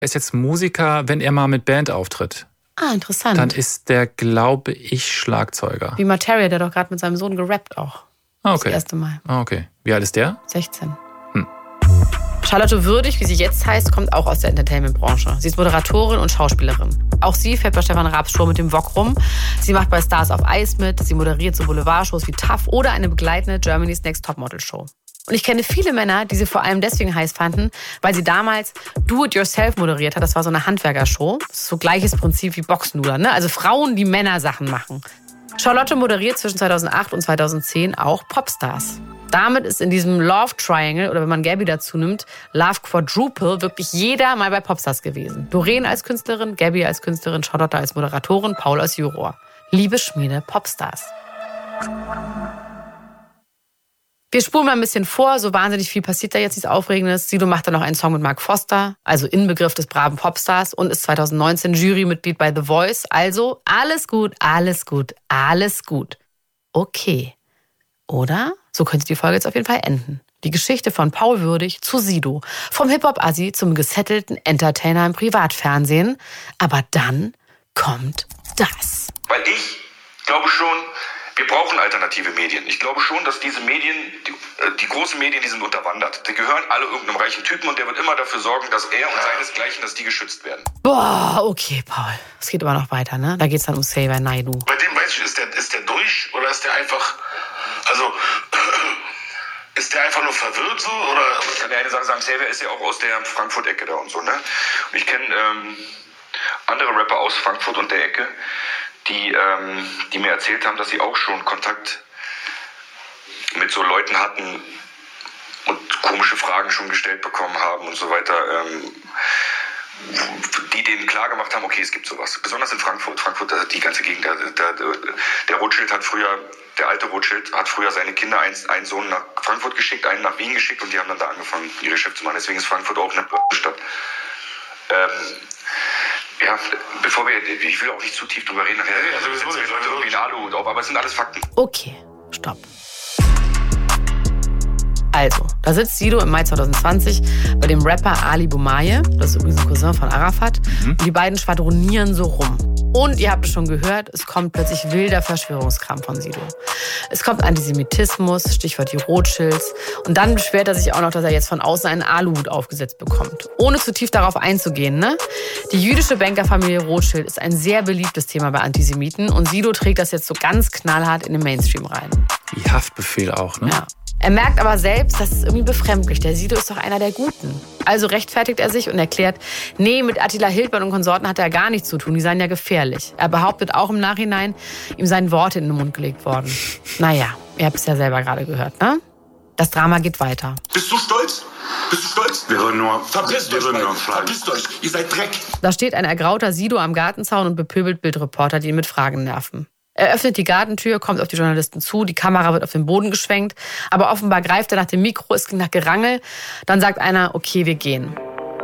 Er ist jetzt Musiker, wenn er mal mit Band auftritt. Ah, interessant. Dann ist der, glaube ich, Schlagzeuger. Wie Materia, der doch gerade mit seinem Sohn gerappt auch. Ah, okay. Das erste Mal. Ah, okay. Wie alt ist der? 16. Charlotte Würdig, wie sie jetzt heißt, kommt auch aus der Entertainment-Branche. Sie ist Moderatorin und Schauspielerin. Auch sie fährt bei Stefan Raabs Show mit dem Wok rum. Sie macht bei Stars auf Eis mit. Sie moderiert so Boulevard-Shows wie TAF oder eine begleitende Germany's Next Topmodel-Show. Und ich kenne viele Männer, die sie vor allem deswegen heiß fanden, weil sie damals Do-It-Yourself moderiert hat. Das war so eine Handwerkershow. Das ist so gleiches Prinzip wie Boxenluder, ne? Also Frauen, die Männersachen machen. Charlotte moderiert zwischen 2008 und 2010 auch Popstars. Damit ist in diesem Love Triangle, oder wenn man Gabby dazu nimmt, Love Quadruple, wirklich jeder mal bei Popstars gewesen. Doreen als Künstlerin, Gabby als Künstlerin, Charlotte als Moderatorin, Paul als Juror. Liebesschmiede Popstars. Wir spulen mal ein bisschen vor, so wahnsinnig viel passiert da jetzt, nichts Aufregendes. Sido macht dann noch einen Song mit Mark Foster, also Inbegriff des braven Popstars, und ist 2019 Jurymitglied bei The Voice. Also alles gut, alles gut, alles gut. Okay. Oder? So könnte die Folge jetzt auf jeden Fall enden. Die Geschichte von Paul Würdig zu Sido. Vom Hip-Hop-Assi zum gesettelten Entertainer im Privatfernsehen. Aber dann kommt das. Weil ich glaube schon, wir brauchen alternative Medien. Ich glaube schon, dass diese Medien, die großen Medien, die sind unterwandert. Die gehören alle irgendeinem reichen Typen und der wird immer dafür sorgen, dass er und seinesgleichen, dass die geschützt werden. Boah, okay, Paul. Es geht aber noch weiter, ne? Da geht's dann um Xavier Naidoo. Bei dem weiß ich, ist der durch oder ist der einfach, also, ist der einfach nur verwirrt so? Oder? Ich kann ja eine Sache sagen, Xavier ist ja auch aus der Frankfurt-Ecke da und so, ne? Und ich kenne andere Rapper aus Frankfurt und der Ecke, die mir erzählt haben, dass sie auch schon Kontakt mit so Leuten hatten und komische Fragen schon gestellt bekommen haben und so weiter, die denen klar gemacht haben, okay, es gibt sowas. Besonders in Frankfurt. Frankfurt, die ganze Gegend. Der Rothschild hat früher, der alte Rothschild hat früher seine Kinder, einen Sohn nach Frankfurt geschickt, einen nach Wien geschickt und die haben dann da angefangen, ihre Geschäfte zu machen. Deswegen ist Frankfurt auch eine Stadt. Ja, ich will auch nicht zu tief drüber reden, nachher setzen wir Leute irgendwie einen Aluhut auf, aber es sind alles Fakten. Okay, stopp. Also, da sitzt Sido im Mai 2020 bei dem Rapper Ali Boumaier, das ist übrigens ein Cousin von Arafat, und die beiden schwadronieren so rum. Und ihr habt es schon gehört, es kommt plötzlich wilder Verschwörungskram von Sido. Es kommt Antisemitismus, Stichwort die Rothschilds. Und dann beschwert er sich auch noch, dass er jetzt von außen einen Aluhut aufgesetzt bekommt. Ohne zu tief darauf einzugehen, ne? Die jüdische Bankerfamilie Rothschild ist ein sehr beliebtes Thema bei Antisemiten. Und Sido trägt das jetzt so ganz knallhart in den Mainstream rein. Wie Haftbefehl auch, ne? Ja. Er merkt aber selbst, das ist irgendwie befremdlich. Der Sido ist doch einer der Guten. Also rechtfertigt er sich und erklärt, nee, mit Attila Hildmann und Konsorten hat er gar nichts zu tun. Die seien ja gefährlich. Er behauptet auch im Nachhinein, ihm seien Worte in den Mund gelegt worden. Naja, ihr habt es ja selber gerade gehört, ne? Das Drama geht weiter. Bist du stolz? Bist du stolz? Wir würden nur Verpisst euch, fragen. verpisst euch. Ihr seid Dreck. Da steht ein ergrauter Sido am Gartenzaun und bepöbelt Bildreporter, die ihn mit Fragen nerven. Er öffnet die Gartentür, kommt auf die Journalisten zu, die Kamera wird auf den Boden geschwenkt, aber offenbar greift er nach dem Mikro, es klingt nach Gerangel. Dann sagt einer, okay, wir gehen.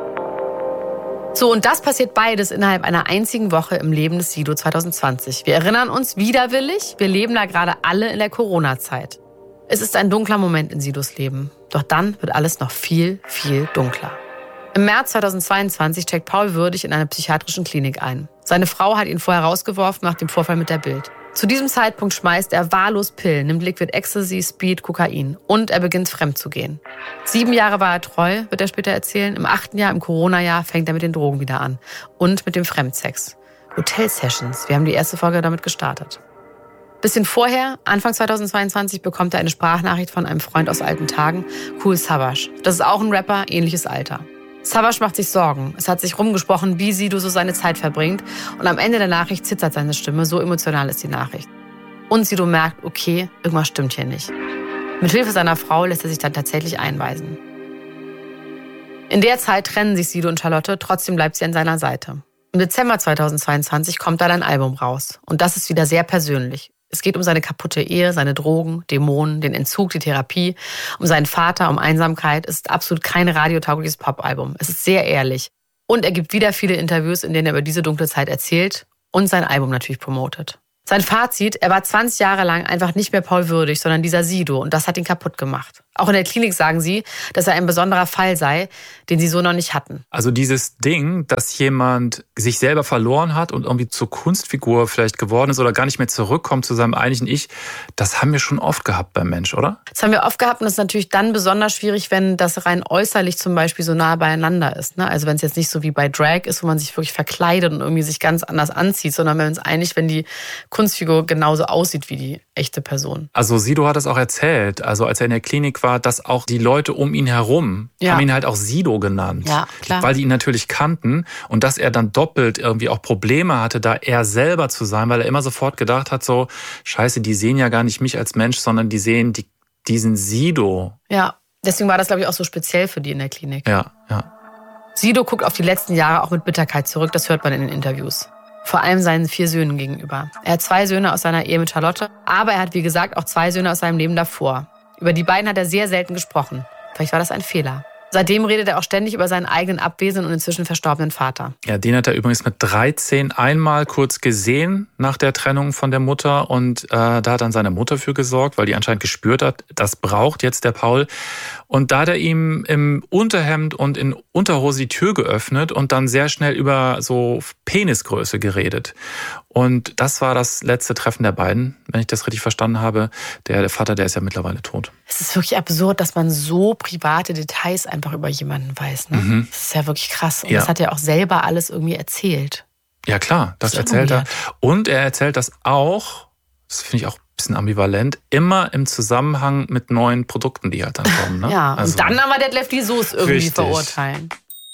So, und das passiert beides innerhalb einer einzigen Woche im Leben des Sido 2020. Wir erinnern uns, widerwillig, wir leben da gerade alle in der Corona-Zeit. Es ist ein dunkler Moment in Sidos Leben. Doch dann wird alles noch viel, viel dunkler. Im März 2022 checkt Paul Würdig in einer psychiatrischen Klinik ein. Seine Frau hat ihn vorher rausgeworfen nach dem Vorfall mit der Bild. Zu diesem Zeitpunkt schmeißt er wahllos Pillen, nimmt Liquid Ecstasy, Speed, Kokain und er beginnt fremd zu gehen. 7 Jahre war er treu, wird er später erzählen. Im 8. Jahr, im Corona-Jahr, fängt er mit den Drogen wieder an. Und mit dem Fremdsex. Hotel-Sessions, wir haben die erste Folge damit gestartet. Bisschen vorher, Anfang 2022, bekommt er eine Sprachnachricht von einem Freund aus alten Tagen, Kool Savas. Das ist auch ein Rapper, ähnliches Alter. Savas macht sich Sorgen. Es hat sich rumgesprochen, wie Sido so seine Zeit verbringt. Und am Ende der Nachricht zittert seine Stimme, so emotional ist die Nachricht. Und Sido merkt, okay, irgendwas stimmt hier nicht. Mit Hilfe seiner Frau lässt er sich dann tatsächlich einweisen. In der Zeit trennen sich Sido und Charlotte, trotzdem bleibt sie an seiner Seite. Im Dezember 2022 kommt dann ein Album raus. Und das ist wieder sehr persönlich. Es geht um seine kaputte Ehe, seine Drogen, Dämonen, den Entzug, die Therapie, um seinen Vater, um Einsamkeit. Es ist absolut kein radiotaugliches Popalbum. Es ist sehr ehrlich. Und er gibt wieder viele Interviews, in denen er über diese dunkle Zeit erzählt und sein Album natürlich promotet. Sein Fazit, er war 20 Jahre lang einfach nicht mehr Paul Würdig, sondern dieser Sido und das hat ihn kaputt gemacht. Auch in der Klinik sagen sie, dass er ein besonderer Fall sei, den sie so noch nicht hatten. Also dieses Ding, dass jemand sich selber verloren hat und irgendwie zur Kunstfigur vielleicht geworden ist oder gar nicht mehr zurückkommt zu seinem eigentlichen Ich, das haben wir schon oft gehabt beim Mensch, oder? Das haben wir oft gehabt und das ist natürlich dann besonders schwierig, wenn das rein äußerlich zum Beispiel so nah beieinander ist. Ne? Also wenn es jetzt nicht so wie bei Drag ist, wo man sich wirklich verkleidet und irgendwie sich ganz anders anzieht, sondern wenn es eigentlich, wenn die Kunstfigur genauso aussieht wie die echte Person. Also Sido hat das auch erzählt, also als er in der Klinik war, dass auch die Leute um ihn herum haben ihn halt auch Sido genannt, ja, klar. Weil die ihn natürlich kannten und dass er dann doppelt irgendwie auch Probleme hatte, da er selber zu sein, weil er immer sofort gedacht hat, so Scheiße, die sehen ja gar nicht mich als Mensch, sondern die sehen diesen Sido. Ja, deswegen war das, glaube ich, auch so speziell für die in der Klinik. Ja. Sido guckt auf die letzten Jahre auch mit Bitterkeit zurück, das hört man in den Interviews. Vor allem seinen 4 Söhnen gegenüber. Er hat 2 Söhne aus seiner Ehe mit Charlotte, aber er hat, wie gesagt, auch 2 Söhne aus seinem Leben davor. Über die beiden hat er sehr selten gesprochen. Vielleicht war das ein Fehler. Seitdem redet er auch ständig über seinen eigenen abwesenden und inzwischen verstorbenen Vater. Ja, den hat er übrigens mit 13 einmal kurz gesehen nach der Trennung von der Mutter und da hat dann seine Mutter für gesorgt, weil die anscheinend gespürt hat, das braucht jetzt der Paul. Und da hat er ihm im Unterhemd und in Unterhose die Tür geöffnet und dann sehr schnell über so Penisgröße geredet. Und das war das letzte Treffen der beiden, wenn ich das richtig verstanden habe. Der Vater, der ist ja mittlerweile tot. Es ist wirklich absurd, dass man so private Details einfach über jemanden weiß. Ne? Mhm. Das ist ja wirklich krass. Und das hat er auch selber alles irgendwie erzählt. Ja klar, das erzählt er. Und er erzählt das auch, das finde ich auch ein bisschen ambivalent, immer im Zusammenhang mit neuen Produkten, die halt dann kommen. Ne? Ja, also, und dann aber Detlef die Soße irgendwie richtig verurteilen.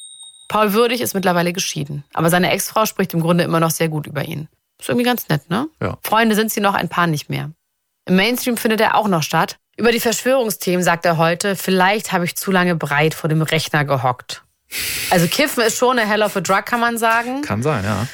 Paul Würdig ist mittlerweile geschieden. Aber seine Ex-Frau spricht im Grunde immer noch sehr gut über ihn. Ist irgendwie ganz nett, ne? Ja. Freunde sind sie noch, ein Paar nicht mehr. Im Mainstream findet er auch noch statt. Über die Verschwörungsthemen sagt er heute, vielleicht habe ich zu lange breit vor dem Rechner gehockt. Also Kiffen ist schon eine hell of a drug, kann man sagen. Kann sein, ja.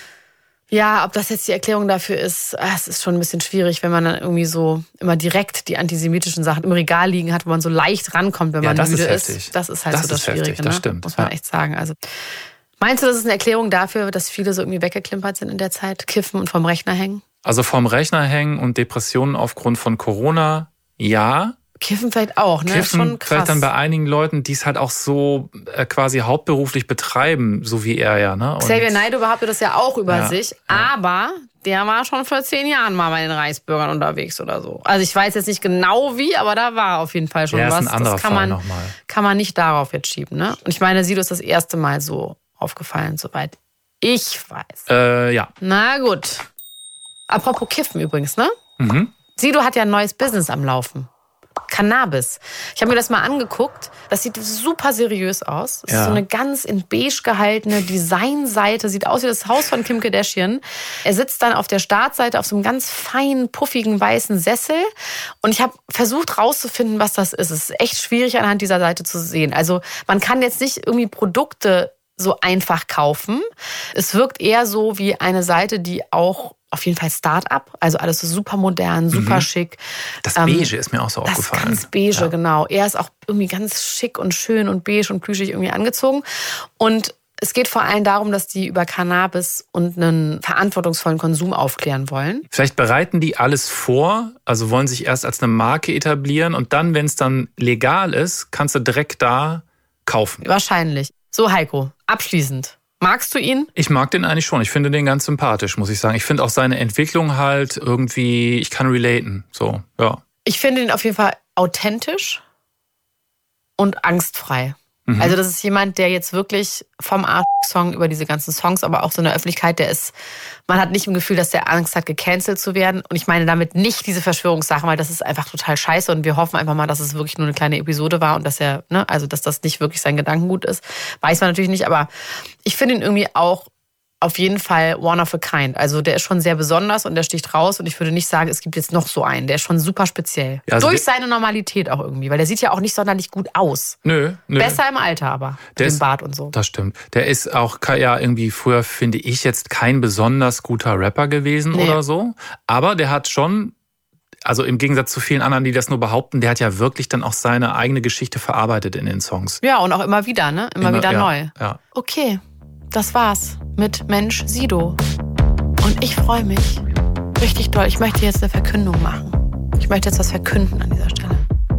Ja, ob das jetzt die Erklärung dafür ist, es ist schon ein bisschen schwierig, wenn man dann irgendwie so immer direkt die antisemitischen Sachen im Regal liegen hat, wo man so leicht rankommt, wenn man müde ist. Das ist halt so das Schwierige, heftig, das stimmt. Muss man echt sagen. Also, meinst du, das ist eine Erklärung dafür, dass viele so irgendwie weggeklimpert sind in der Zeit? Kiffen und vom Rechner hängen? Also vom Rechner hängen und Depressionen aufgrund von Corona, ja. Kiffen vielleicht auch, ne? Kiffen schon krass. vielleicht dann bei einigen Leuten, die es halt auch so quasi hauptberuflich betreiben, so wie er ja. Ne? Und Xavier Naidoo behauptet das ja auch über sich, ja. Aber der war schon vor 10 Jahren mal bei den Reichsbürgern unterwegs oder so. Also ich weiß jetzt nicht genau wie, aber da war auf jeden Fall schon was. Ist ein anderer das kann man nicht darauf jetzt schieben. Ne? Und ich meine, Sido ist das erste Mal so aufgefallen, soweit ich weiß. Ja. Na gut. Apropos Kiffen übrigens, ne? Mhm. Sido hat ja ein neues Business am Laufen. Cannabis. Ich habe mir das mal angeguckt. Das sieht super seriös aus. Das ist so eine ganz in beige gehaltene Designseite. Sieht aus wie das Haus von Kim Kardashian. Er sitzt dann auf der Startseite auf so einem ganz feinen, puffigen, weißen Sessel. Und ich habe versucht rauszufinden, was das ist. Es ist echt schwierig anhand dieser Seite zu sehen. Also man kann jetzt nicht irgendwie Produkte so einfach kaufen. Es wirkt eher so wie eine Seite, die auch auf jeden Fall Start-up, also alles so super modern, super schick. Das Beige ist mir auch so aufgefallen. Das ganz Beige, genau. Er ist auch irgendwie ganz schick und schön und beige und plüschig irgendwie angezogen. Und es geht vor allem darum, dass die über Cannabis und einen verantwortungsvollen Konsum aufklären wollen. Vielleicht bereiten die alles vor, also wollen sich erst als eine Marke etablieren und dann, wenn es dann legal ist, kannst du direkt da kaufen. Wahrscheinlich. So, Heiko, abschließend. Magst du ihn? Ich mag den eigentlich schon. Ich finde den ganz sympathisch, muss ich sagen. Ich finde auch seine Entwicklung halt irgendwie, ich kann relaten. So, ja. Ich finde ihn auf jeden Fall authentisch und angstfrei. Also das ist jemand, der jetzt wirklich vom Arsch-Song über diese ganzen Songs, aber auch so in der Öffentlichkeit, man hat nicht im Gefühl, dass der Angst hat, gecancelt zu werden. Und ich meine damit nicht diese Verschwörungssachen, weil das ist einfach total scheiße und wir hoffen einfach mal, dass es wirklich nur eine kleine Episode war und dass dass das nicht wirklich sein Gedankengut ist. Weiß man natürlich nicht, aber ich finde ihn irgendwie auch auf jeden Fall one of a kind. Also der ist schon sehr besonders und der sticht raus und ich würde nicht sagen, es gibt jetzt noch so einen. Der ist schon super speziell. Ja, also durch seine Normalität auch irgendwie, weil der sieht ja auch nicht sonderlich gut aus. Nö. Besser im Alter aber, mit dem Bart und so. Das stimmt. Der ist auch ja irgendwie früher, finde ich, jetzt kein besonders guter Rapper gewesen oder so. Aber der hat schon, also im Gegensatz zu vielen anderen, die das nur behaupten, der hat ja wirklich dann auch seine eigene Geschichte verarbeitet in den Songs. Ja, und auch immer wieder, ne? Immer wieder neu. Ja. Okay. Das war's mit Mensch Sido. Und ich freue mich richtig doll. Ich möchte jetzt eine Verkündung machen. Ich möchte jetzt was verkünden an dieser Stelle. Ich bin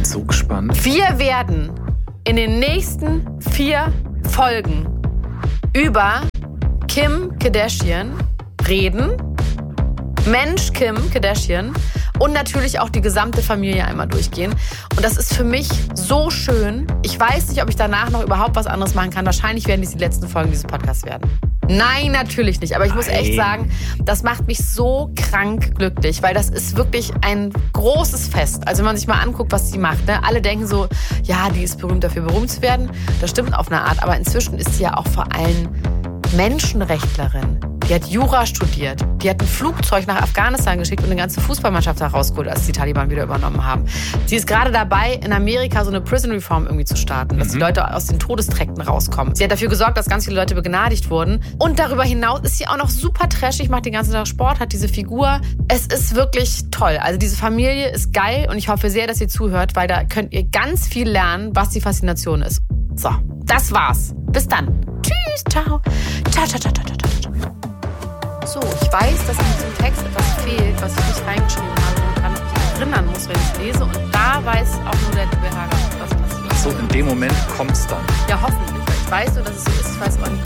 so gespannt. Wir werden in den nächsten 4 Folgen über Kim Kardashian reden. Mensch Kim Kardashian. Und natürlich auch die gesamte Familie einmal durchgehen. Und das ist für mich so schön. Ich weiß nicht, ob ich danach noch überhaupt was anderes machen kann. Wahrscheinlich werden dies die letzten Folgen dieses Podcasts werden. Nein, natürlich nicht. Aber ich muss echt sagen, das macht mich so krank glücklich, weil das ist wirklich ein großes Fest. Also wenn man sich mal anguckt, was sie macht. Ne? Alle denken so, ja, die ist berühmt dafür, berühmt zu werden. Das stimmt auf eine Art. Aber inzwischen ist sie ja auch vor allem Menschenrechtlerin. Die hat Jura studiert. Die hat ein Flugzeug nach Afghanistan geschickt und eine ganze Fußballmannschaft herausgeholt, als die Taliban wieder übernommen haben. Sie ist gerade dabei, in Amerika so eine Prison Reform irgendwie zu starten, dass die Leute aus den Todesträkten rauskommen. Sie hat dafür gesorgt, dass ganz viele Leute begnadigt wurden. Und darüber hinaus ist sie auch noch super trashig, macht den ganzen Tag Sport, hat diese Figur. Es ist wirklich toll. Also diese Familie ist geil und ich hoffe sehr, dass ihr zuhört, weil da könnt ihr ganz viel lernen, was die Faszination ist. So, das war's. Bis dann. Tschüss, ciao. Ciao, ciao, ciao, ciao, ciao. So, ich weiß, dass in diesem Text etwas fehlt, was ich nicht reingeschrieben habe und dann mich erinnern muss, wenn ich lese. Und da weiß auch nur der liebe Hager, was passiert. Ach so, in dem Moment kommt's dann. Ja, hoffentlich. Weil ich weiß nur, dass es so ist. Ich weiß aber nicht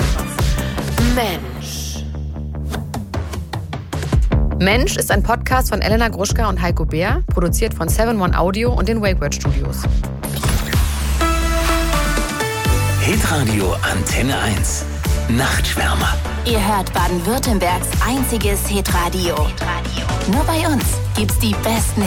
was. Mensch ist ein Podcast von Elena Gruschka und Heiko Bär, produziert von 7-One Audio und den Wakeword Studios. Hitradio Antenne 1. Nachtschwärmer. Ihr hört Baden-Württembergs einziges Hitradio. Nur bei uns gibt's die besten